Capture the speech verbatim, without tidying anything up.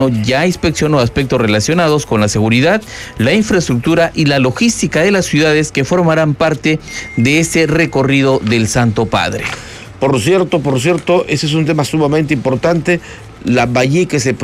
ya inspeccionó aspectos relacionados con la seguridad, la infraestructura y la logística de las ciudades que formarán parte de ese recorrido del Santo Padre. Por cierto, por cierto, ese es un tema sumamente importante. La Valleque se